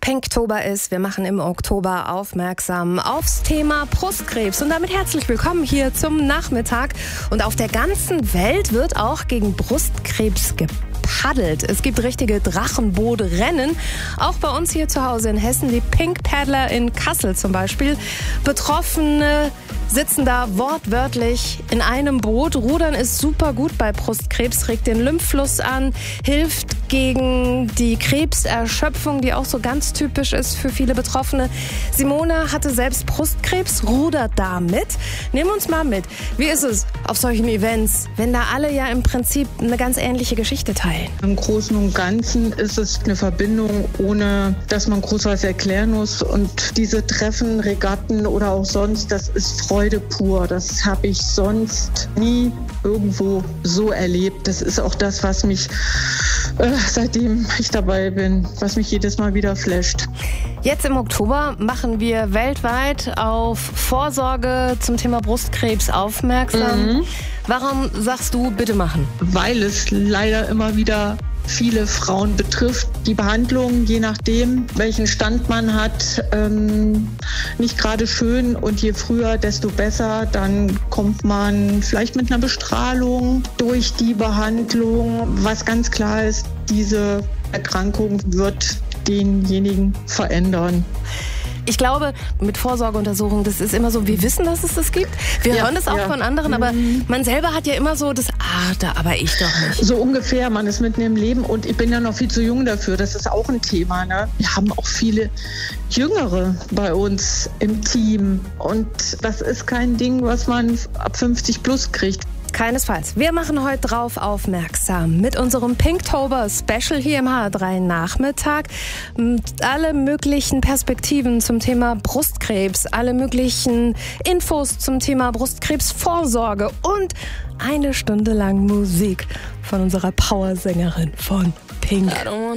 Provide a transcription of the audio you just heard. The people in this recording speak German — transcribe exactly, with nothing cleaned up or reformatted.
Pinktober ist. Wir machen im Oktober aufmerksam aufs Thema Brustkrebs. Und damit herzlich willkommen hier zum Nachmittag. Und auf der ganzen Welt wird auch gegen Brustkrebs gepaddelt. Es gibt richtige Drachenbootrennen. Auch bei uns hier zu Hause in Hessen, die Pink Paddler in Kassel zum Beispiel. Betroffene sitzen da wortwörtlich in einem Boot. Rudern ist super gut bei Brustkrebs, regt den Lymphfluss an, hilft gegen die Krebserschöpfung, die auch so ganz typisch ist für viele Betroffene. Simone hatte selbst Brustkrebs, rudert da mit. Nimm uns mal mit. Wie ist es auf solchen Events, wenn da alle ja im Prinzip eine ganz ähnliche Geschichte teilen? Im Großen und Ganzen ist es eine Verbindung, ohne dass man groß was erklären muss. Und diese Treffen, Regatten oder auch sonst, das ist Freude pur. Das habe ich sonst nie irgendwo so erlebt. Das ist auch das, was mich, äh, seitdem ich dabei bin, was mich jedes Mal wieder flasht. Jetzt im Oktober machen wir weltweit auf Vorsorge zum Thema Brustkrebs aufmerksam. Mhm. Warum sagst du, bitte machen? Weil es leider immer wieder viele Frauen betrifft. Die Behandlung, je nachdem, welchen Stand man hat, ähm, nicht gerade schön. Und je früher, desto besser. Dann kommt man vielleicht mit einer Bestrahlung durch die Behandlung. Was ganz klar ist, diese Erkrankung wird denjenigen verändern. Ich glaube, mit Vorsorgeuntersuchungen, das ist immer so, wir wissen, dass es das gibt. Wir ja, hören das auch ja. von anderen, aber man selber hat ja immer so das, ah, da, aber ich doch nicht. So ungefähr, man ist mitten im Leben und ich bin ja noch viel zu jung dafür, das ist auch ein Thema. Ne? Wir haben auch viele Jüngere bei uns im Team und das ist kein Ding, was man ab fünfzig plus kriegt. Keinesfalls. Wir machen heute drauf aufmerksam mit unserem Pinktober Special hier im H R drei Nachmittag. Alle möglichen Perspektiven zum Thema Brustkrebs, alle möglichen Infos zum Thema Brustkrebsvorsorge und eine Stunde lang Musik von unserer Powersängerin von Pink.